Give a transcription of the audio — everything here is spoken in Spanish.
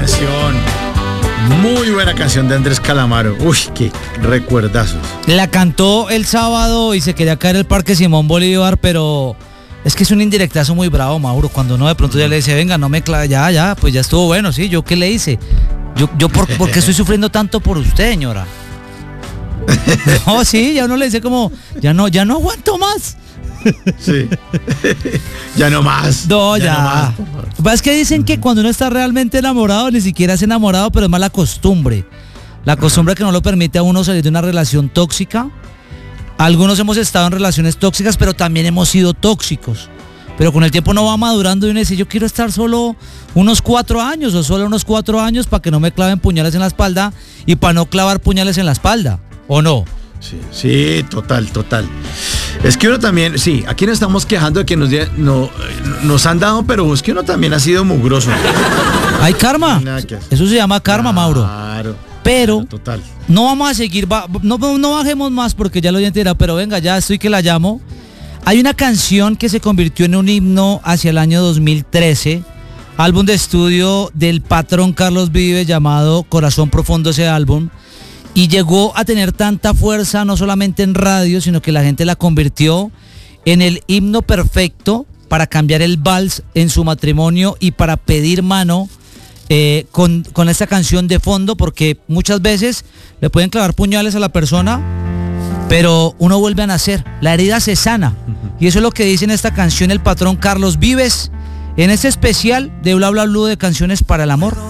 canción. Muy buena canción de Andrés Calamaro. Uy, qué recuerdazos. La cantó el sábado y se quería caer el Parque Simón Bolívar, pero es que es un indirectazo muy bravo, Mauro. Cuando uno de pronto ya le dice, venga, no me ya, pues ya estuvo bueno, sí, ¿yo qué le hice? ¿Por qué estoy sufriendo tanto por usted, señora? No, sí, ya uno le dice como, ya no aguanto más. Sí. Ya no más. No, ya. No más, Lo que pasa es que dicen que cuando uno está realmente enamorado, ni siquiera es enamorado, pero es más la costumbre. La costumbre que no lo permite a uno salir de una relación tóxica. Algunos hemos estado en relaciones tóxicas, pero también hemos sido tóxicos. Pero con el tiempo uno va madurando y uno dice, yo quiero estar solo unos 4 años o solo unos 4 años para que no me claven puñales en la espalda y para no clavar puñales en la espalda. ¿O no? Sí, total. Es que uno también, sí, aquí nos estamos quejando de que nos han dado, pero es que uno también ha sido mugroso. Hay karma. Eso se llama karma, Mauro. Claro. Pero total. No vamos a seguir, no bajemos más porque ya lo oyente dirá, pero venga, ya estoy que la llamo. Hay una canción que se convirtió en un himno hacia el año 2013, álbum de estudio del patrón Carlos Vives llamado Corazón Profundo, ese álbum. Y llegó a tener tanta fuerza no solamente en radio, sino que la gente la convirtió en el himno perfecto para cambiar el vals en su matrimonio y para pedir mano con esta canción de fondo, porque muchas veces le pueden clavar puñales a la persona, pero uno vuelve a nacer, la herida se sana. Y eso es lo que dice en esta canción el patrón Carlos Vives, en este especial de Bla Bla Blue de canciones para el amor.